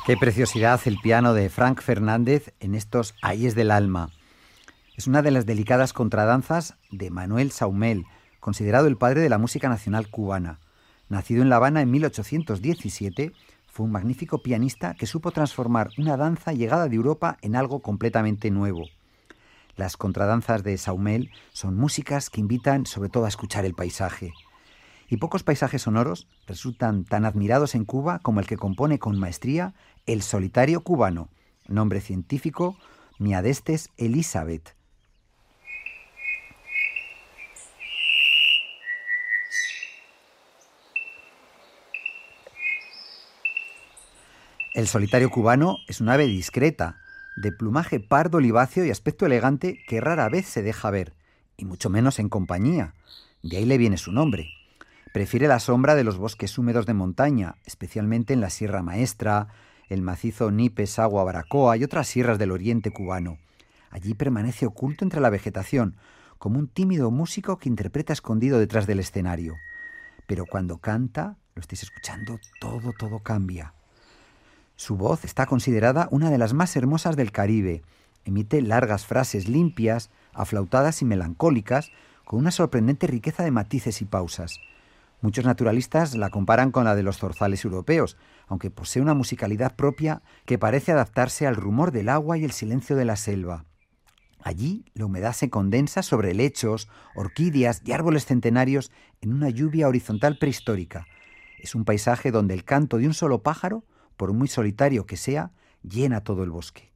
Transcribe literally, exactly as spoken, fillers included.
Qué preciosidad el piano de Frank Fernández en estos Ayes del alma. Es una de las delicadas contradanzas de Manuel Saumell, considerado el padre de la música nacional cubana. Nacido en La Habana en mil ochocientos diecisiete, fue un magnífico pianista que supo transformar una danza llegada de Europa en algo completamente nuevo. Las contradanzas de Saumell son músicas que invitan sobre todo a escuchar el paisaje. Y pocos paisajes sonoros resultan tan admirados en Cuba como el que compone con maestría el solitario cubano, nombre científico Miadestes Elizabeth. El solitario cubano es un ave discreta, de plumaje pardo oliváceo y aspecto elegante que rara vez se deja ver, y mucho menos en compañía. De ahí le viene su nombre. Prefiere la sombra de los bosques húmedos de montaña, especialmente en la Sierra Maestra, el macizo Nipe-Sagua-Baracoa y otras sierras del oriente cubano. Allí permanece oculto entre la vegetación, como un tímido músico que interpreta escondido detrás del escenario. Pero cuando canta, lo estáis escuchando, todo, todo cambia. Su voz está considerada una de las más hermosas del Caribe. Emite largas frases limpias, aflautadas y melancólicas, con una sorprendente riqueza de matices y pausas. Muchos naturalistas la comparan con la de los zorzales europeos, aunque posee una musicalidad propia que parece adaptarse al rumor del agua y el silencio de la selva. Allí la humedad se condensa sobre helechos, orquídeas y árboles centenarios en una lluvia horizontal prehistórica. Es un paisaje donde el canto de un solo pájaro, por muy solitario que sea, llena todo el bosque.